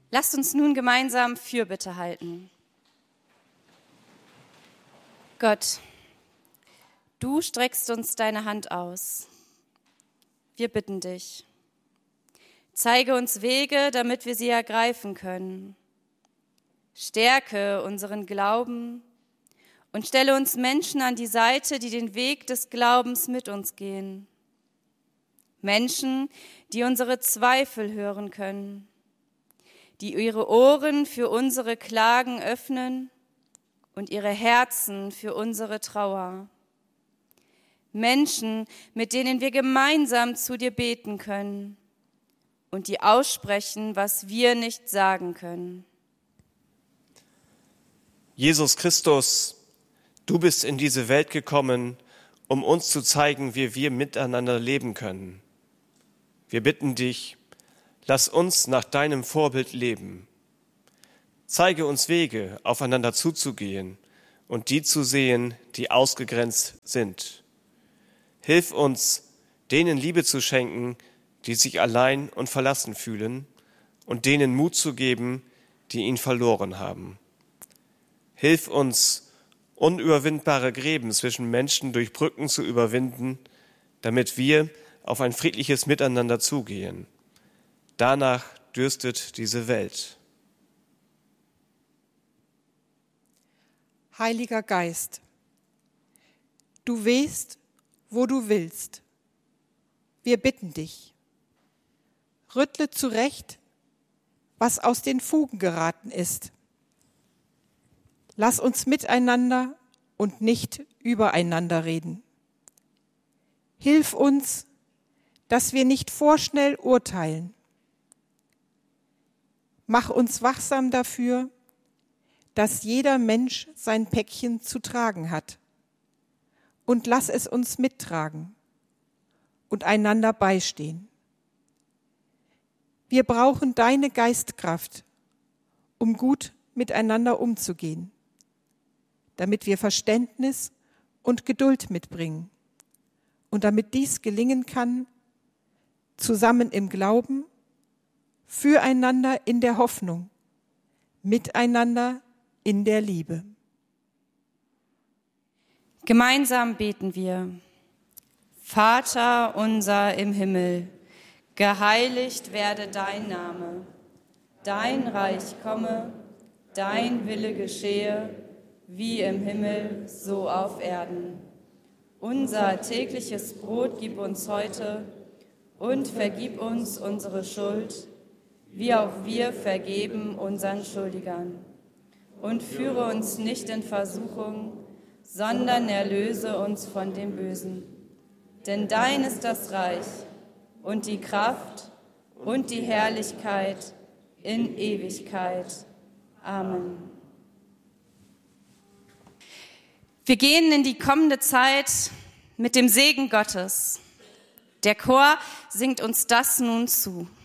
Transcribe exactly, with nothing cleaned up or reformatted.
Lasst uns nun gemeinsam Fürbitte halten. Gott, du streckst uns deine Hand aus. Wir bitten dich. Zeige uns Wege, damit wir sie ergreifen können. Stärke unseren Glauben und stelle uns Menschen an die Seite, die den Weg des Glaubens mit uns gehen. Menschen, die unsere Zweifel hören können, die ihre Ohren für unsere Klagen öffnen und ihre Herzen für unsere Trauer. Menschen, mit denen wir gemeinsam zu dir beten können und die aussprechen, was wir nicht sagen können. Jesus Christus, du bist in diese Welt gekommen, um uns zu zeigen, wie wir miteinander leben können. Wir bitten dich, lass uns nach deinem Vorbild leben. Zeige uns Wege, aufeinander zuzugehen und die zu sehen, die ausgegrenzt sind. Hilf uns, denen Liebe zu schenken, die sich allein und verlassen fühlen, und denen Mut zu geben, die ihn verloren haben. Hilf uns, unüberwindbare Gräben zwischen Menschen durch Brücken zu überwinden, damit wir auf ein friedliches Miteinander zugehen. Danach dürstet diese Welt. Heiliger Geist, du wehst, wo du willst. Wir bitten dich, rüttle zurecht, was aus den Fugen geraten ist. Lass uns miteinander und nicht übereinander reden. Hilf uns, dass wir nicht vorschnell urteilen. Mach uns wachsam dafür, dass jeder Mensch sein Päckchen zu tragen hat. Und lass es uns mittragen und einander beistehen. Wir brauchen deine Geistkraft, um gut miteinander umzugehen, damit wir Verständnis und Geduld mitbringen. Und damit dies gelingen kann, zusammen im Glauben, füreinander in der Hoffnung, miteinander in der Liebe. Gemeinsam beten wir. Vater unser im Himmel, geheiligt werde dein Name. Dein Reich komme, dein Wille geschehe, wie im Himmel, so auf Erden. Unser tägliches Brot gib uns heute und vergib uns unsere Schuld, wie auch wir vergeben unseren Schuldigern. Und führe uns nicht in Versuchung, sondern erlöse uns von dem Bösen. Denn dein ist das Reich und die Kraft und die Herrlichkeit in Ewigkeit. Amen. Wir gehen in die kommende Zeit mit dem Segen Gottes. Der Chor singt uns das nun zu.